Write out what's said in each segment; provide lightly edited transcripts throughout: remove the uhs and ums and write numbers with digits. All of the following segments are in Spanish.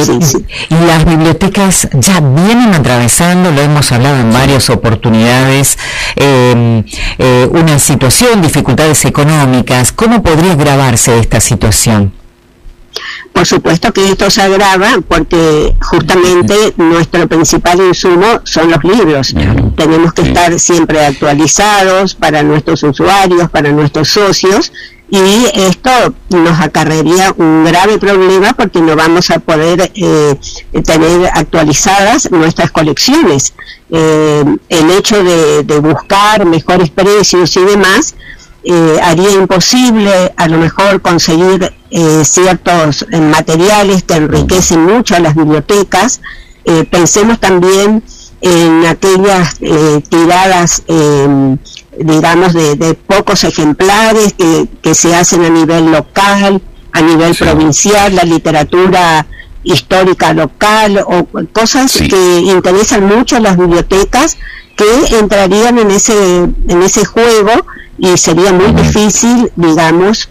Sí. Y las bibliotecas ya vienen atravesando, lo hemos hablado en varias oportunidades, una situación, dificultades económicas. ¿Cómo podría agravarse esta situación? Por supuesto que esto se agrava porque justamente nuestro principal insumo son los libros. Tenemos que estar siempre actualizados para nuestros usuarios, para nuestros socios, y esto nos acarrearía un grave problema porque no vamos a poder tener actualizadas nuestras colecciones. El hecho de buscar mejores precios y demás haría imposible a lo mejor conseguir ciertos materiales que enriquecen mucho a las bibliotecas. Pensemos también en aquellas tiradas digamos de pocos ejemplares que se hacen a nivel local, a nivel provincial, la literatura histórica local o cosas que interesan mucho a las bibliotecas, que entrarían en ese juego, y sería muy difícil, digamos,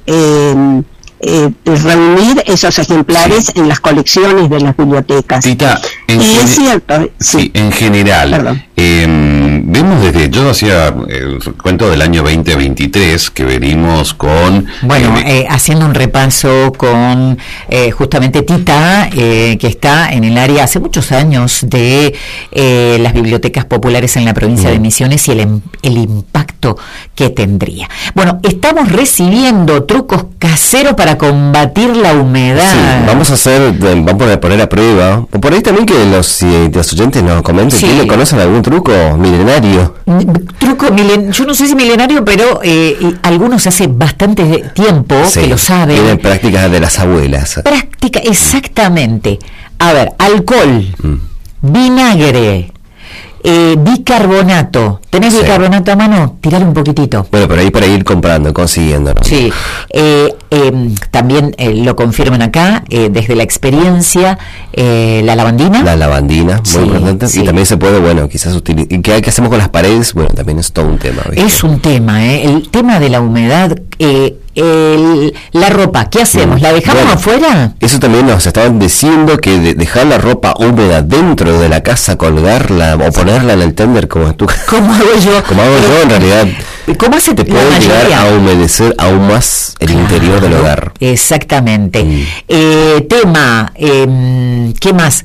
reunir esos ejemplares en las colecciones de las bibliotecas. Tita, es cierto. En general, vemos desde, yo hacía el cuento del año 2023, que venimos con... Bueno, haciendo un repaso con justamente Tita, que está en el área hace muchos años de las bibliotecas populares en la provincia de Misiones, y el impacto que tendría. Bueno, estamos recibiendo trucos caseros para combatir la humedad. Sí, vamos a poner a prueba, por ahí también que los oyentes nos comenten, ¿quién conocen algún truco milenario? Yo no sé si milenario, pero algunos hace bastante tiempo que lo saben. Tienen prácticas de las abuelas. Exactamente. A ver, alcohol, vinagre, bicarbonato. ¿Tenés bicarbonato a mano? Tirale un poquitito. Bueno, por ahí para ir comprando, consiguiendo, ¿no? Sí. También lo confirman acá, desde la experiencia, la lavandina. La lavandina, muy importante. Sí. Y también se puede, bueno, quizás utilizar. ¿Qué hacemos con las paredes? Bueno, también es todo un tema, ¿viste? Es un tema, el tema de la humedad. La ropa, ¿qué hacemos? ¿La dejamos afuera? Eso también nos estaban diciendo, que dejar la ropa húmeda dentro de la casa, colgarla o ponerla en el tender como tú. ¿Cómo hago yo? Como hago yo, en realidad. ¿Cómo hace te puede llegar a humedecer aún más el interior del hogar? Exactamente. Tema, ¿qué más?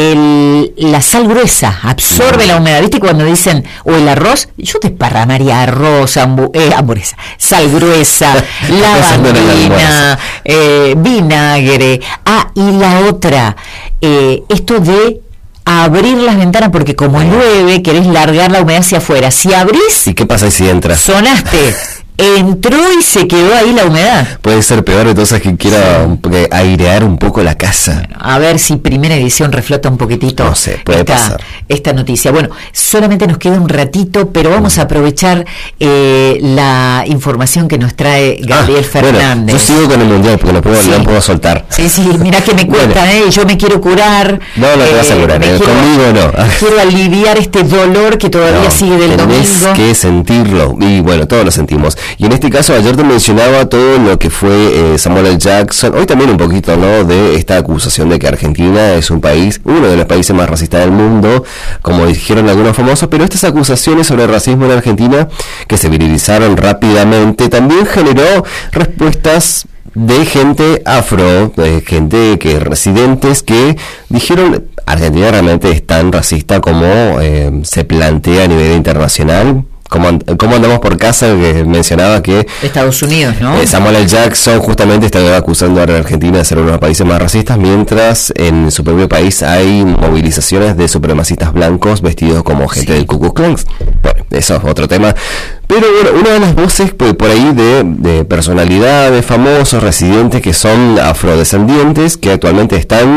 La sal gruesa absorbe la humedad. ¿Viste cuando dicen, o el arroz? Yo desparramaría arroz, hamburguesa, sal gruesa, lavandina, vinagre. Y la otra, esto de abrir las ventanas, porque como llueve, querés largar la humedad hacia afuera. Si abrís... ¿Y qué pasa si entras? Sonaste. Entró y se quedó ahí la humedad. Puede ser peor, entonces, que quiera airear un poco la casa. Bueno, a ver si Primera Edición reflota un poquitito. No sé, puede pasar esta noticia. Bueno, solamente nos queda un ratito, pero vamos a aprovechar la información que nos trae Gabriel Fernández. Bueno, yo sigo con el Mundial porque no puedo soltar. Sí, mirá que me cuesta, yo me quiero curar. No te vas a curar, conmigo no. Quiero aliviar este dolor que todavía sigue del domingo. Tenés que sentirlo, y bueno, todos lo sentimos. Y en este caso, ayer te mencionaba todo lo que fue Samuel L. Jackson, hoy también un poquito, ¿no?, de esta acusación de que Argentina es uno de los países más racistas del mundo, como dijeron algunos famosos, pero estas acusaciones sobre racismo en Argentina, que se viralizaron rápidamente, también generó respuestas de gente afro, de gente residentes que dijeron, Argentina realmente es tan racista como se plantea a nivel internacional. ¿Cómo andamos por casa? Que mencionaba que Estados Unidos, ¿no? Samuel L. Jackson justamente está acusando a la Argentina de ser uno de los países más racistas, mientras en su propio país hay movilizaciones de supremacistas blancos vestidos como gente del Ku Klux Klan. Bueno, eso es otro tema. Pero bueno, una de las voces por ahí de personalidades, famosos, residentes que son afrodescendientes, que actualmente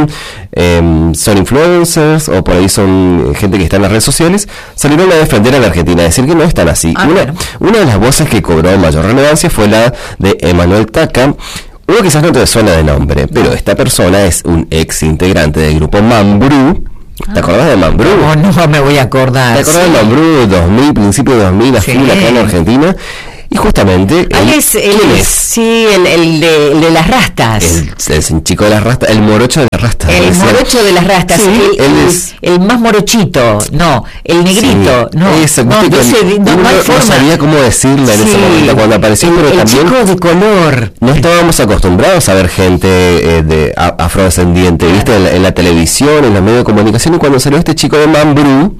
son influencers o por ahí son gente que está en las redes sociales, salieron a defender a la Argentina, a decir que no están así. Una de las voces que cobró mayor relevancia fue la de Emanuel Taca. Uno quizás no te suena de nombre, pero esta persona es un ex integrante del grupo Mambrú. ¿Te acordás de Mambrú? No me voy a acordar. ¿Te acordás de Mambrú 2000, principio de 2000, a full acá en Argentina? Y justamente él es sí, el de las rastas, el chico de las rastas, el morocho de las rastas, el morocho de las rastas, sí, el más morochito, el negrito, no hay forma. No sabía cómo decirle en ese momento cuando apareció, pero el también chico de color. No estábamos acostumbrados a ver gente de afrodescendiente, ¿viste? En la televisión, en los medios de comunicación, y cuando salió este chico de Mambrú,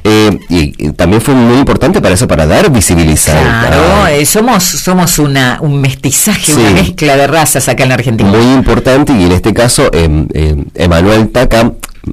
y también fue muy importante para eso, para dar visibilizar. Claro, somos un mestizaje, una mezcla de razas acá en la Argentina. Muy importante, y en este caso, Emanuel Taca,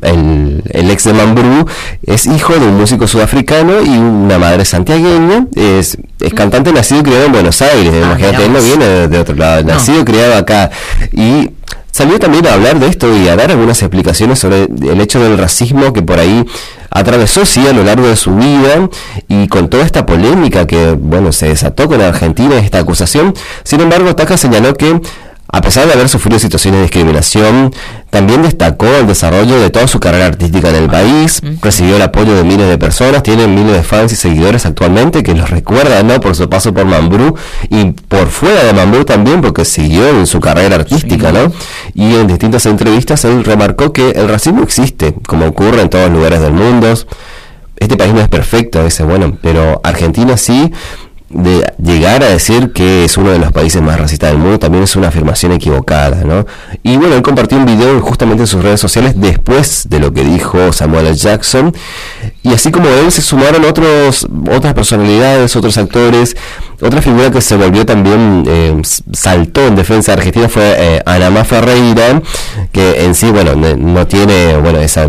el ex de Mambrú, es hijo de un músico sudafricano y una madre santiagueña. Es cantante, nacido y criado en Buenos Aires. Imagínate, él no viene de otro lado, nacido y criado acá. Y salió también a hablar de esto y a dar algunas explicaciones sobre el hecho del racismo que por ahí atravesó a lo largo de su vida, y con toda esta polémica que se desató con Argentina, esta acusación. Sin embargo, Taca señaló que, a pesar de haber sufrido situaciones de discriminación, también destacó el desarrollo de toda su carrera artística en el país, recibió el apoyo de miles de personas, tiene miles de fans y seguidores actualmente que los recuerdan, por su paso por Mambrú y por fuera de Mambrú también, porque siguió en su carrera artística, Y en distintas entrevistas él remarcó que el racismo existe, como ocurre en todos los lugares del mundo. Este país no es perfecto, dice, pero Argentina sí. De llegar a decir que es uno de los países más racistas del mundo también es una afirmación equivocada, Y él compartió un video justamente en sus redes sociales después de lo que dijo Samuel L. Jackson, y así como él se sumaron otras personalidades, otros actores. Otra figura que se volvió también, saltó en defensa de Argentina fue Anamá Ferreira, que en sí, no tiene, esa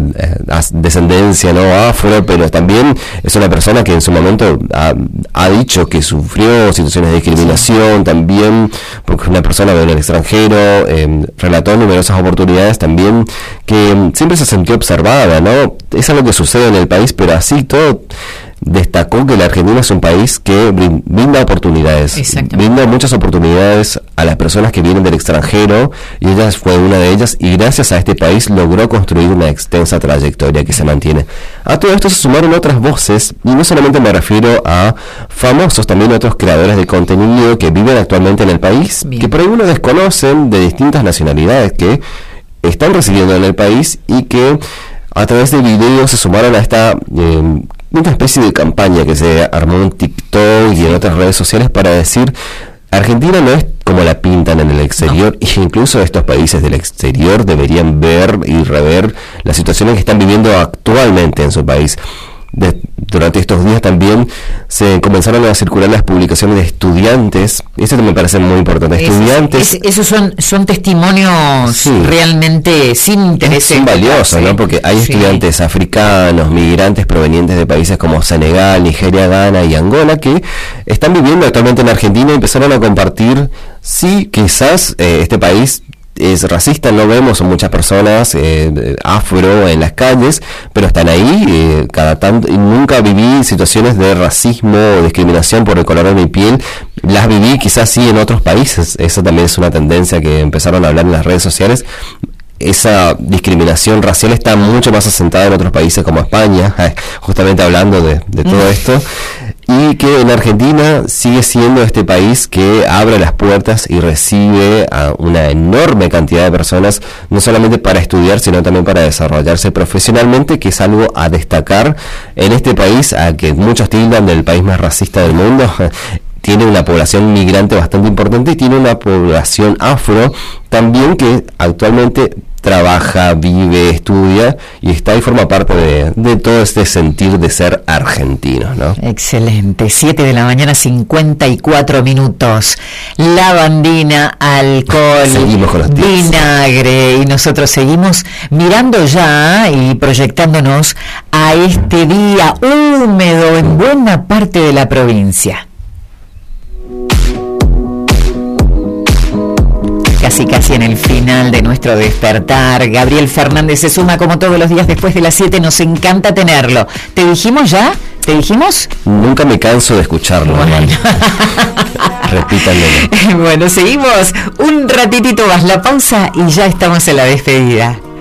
descendencia, afro, pero también es una persona que en su momento ha dicho que sufrió situaciones de discriminación también, porque es una persona en el extranjero, relató en numerosas oportunidades también que siempre se sintió observada, Es algo que sucede en el país, pero así todo. Destacó que la Argentina es un país que brinda oportunidades, brinda muchas oportunidades a las personas que vienen del extranjero, y ella fue una de ellas, y gracias a este país logró construir una extensa trayectoria que se mantiene. A todo esto se sumaron otras voces, y no solamente me refiero a famosos, también otros creadores de contenido que viven actualmente en el país, que por ahí uno desconocen, de distintas nacionalidades que están residiendo en el país, y que a través de videos se sumaron a esta una especie de campaña que se armó en TikTok y en otras redes sociales para decir: Argentina no es como la pintan en el exterior, y incluso estos países del exterior deberían ver y rever las situaciones que están viviendo actualmente en su país. Durante estos días también se comenzaron a circular las publicaciones de estudiantes. Eso me parece muy importante. Estudiantes. Esos son testimonios realmente sin interés. Son valiosos, Porque hay estudiantes africanos, migrantes provenientes de países como Senegal, Nigeria, Ghana y Angola, que están viviendo actualmente en Argentina y empezaron a compartir. Sí, quizás este país es racista, no vemos a muchas personas afro en las calles, pero están ahí cada tanto, y nunca viví situaciones de racismo o discriminación por el color de mi piel. Las viví quizás sí en otros países. Esa también es una tendencia que empezaron a hablar en las redes sociales. Esa discriminación racial está mucho más asentada en otros países como España, justamente hablando de todo esto, y que en Argentina sigue siendo este país que abre las puertas y recibe a una enorme cantidad de personas, no solamente para estudiar, sino también para desarrollarse profesionalmente, que es algo a destacar en este país, a que muchos tildan del país más racista del mundo. Tiene una población migrante bastante importante y tiene una población afro también que actualmente trabaja, vive, estudia y está y forma parte de todo este sentir de ser argentino, Excelente. 7 de la mañana, 54 minutos. Lavandina, alcohol, seguimos con los vinagre, y nosotros seguimos mirando ya y proyectándonos a este día húmedo en buena parte de la provincia. Casi en el final de nuestro despertar. Gabriel Fernández se suma como todos los días después de las 7. Nos encanta tenerlo. ¿Te dijimos ya? ¿Te dijimos? Nunca me canso de escucharlo. Bueno. Repítanlo. Bueno, seguimos un ratitito más la pausa y ya estamos en la despedida.